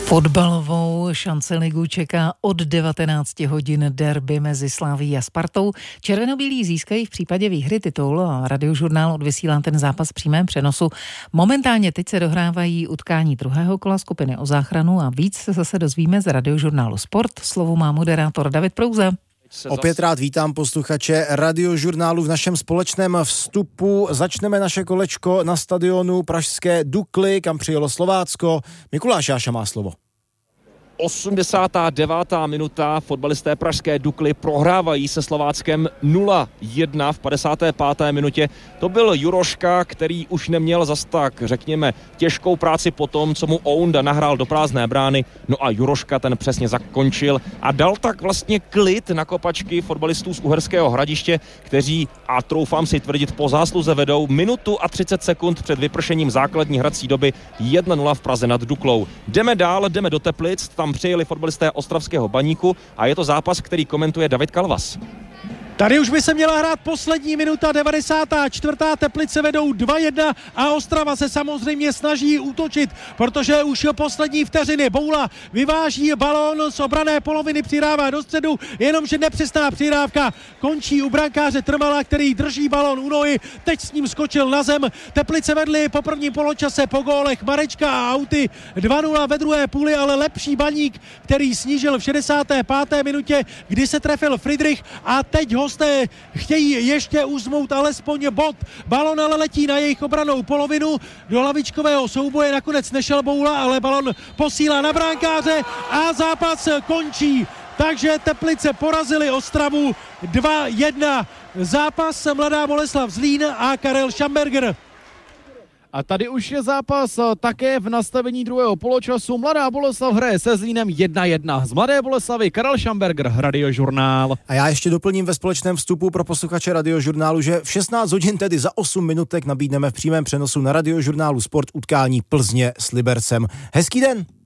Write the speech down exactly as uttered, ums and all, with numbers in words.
Fotbalovou šanceligu čeká od devatenácti hodin derby mezi Slavií a Spartou. Červenobílí získají v případě výhry titul a Radiožurnál odvysílá ten zápas v přímém přenosu. Momentálně teď se dohrávají utkání druhého kola skupiny o záchranu a víc se zase dozvíme z Radiožurnálu Sport. Slovo má moderátor David Prouza. Opět rád vítám posluchače Radiožurnálu v našem společném vstupu. Začneme naše kolečko na stadionu pražské Dukly, kam přijelo Slovácko. Mikuláš Jáša má slovo. osmdesátá devátá minuta, fotbalisté pražské Dukly prohrávají se Slováckem nula jedna v padesáté páté minutě. To byl Juroška, který už neměl zas tak, řekněme, těžkou práci po tom, co mu Ounda nahrál do prázdné brány. No a Juroška ten přesně zakončil a dal tak vlastně klid na kopačky fotbalistů z Uherského Hradiště, kteří, a troufám si tvrdit, po zásluze vedou minutu a třicet sekund před vypršením základní hrací doby jedna nula v Praze nad Duklou. Jdeme dál, jdeme do Teplic, tam přijeli fotbalisté Ostravského Baníku a je to zápas, který komentuje David Kalvas. Tady už by se měla hrát poslední minuta, devadesátá čtvrtá Teplice vedou dva jedna a Ostrava se samozřejmě snaží útočit, protože už poslední vteřiny. Boula vyváží balón z obrané poloviny, přidává do středu, jenomže nepřesná přidávka končí u brankáře Trvala, který drží balón u nohy, teď s ním skočil na zem. Teplice vedly po prvním poločase po gólech Marečka a Auty dva nula ve druhé půli, ale lepší Baník, který snížil v šedesáté páté minutě, kdy se trefil Friedrich a teď ho hosté chtějí ještě uzmout alespoň bod. Balon ale letí na jejich obranou polovinu. Do hlavičkového souboje nakonec nešel Boula, ale balon posílá na brankáře a zápas končí. Takže Teplice porazili Ostravu dva jedna. Zápas Mladá Boleslav Zlín a Karel Schamberger. A tady už je zápas také v nastavení druhého poločasu. Mladá Boleslav hraje se Zlínem jedna jedna. Z Mladé Boleslavy Karel Schamberger, Radiožurnál. A já ještě doplním ve společném vstupu pro posluchače Radiožurnálu, že v šestnáct hodin, tedy za osm minutek, nabídneme v přímém přenosu na Radiožurnálu Sport utkání Plzně s Libercem. Hezký den!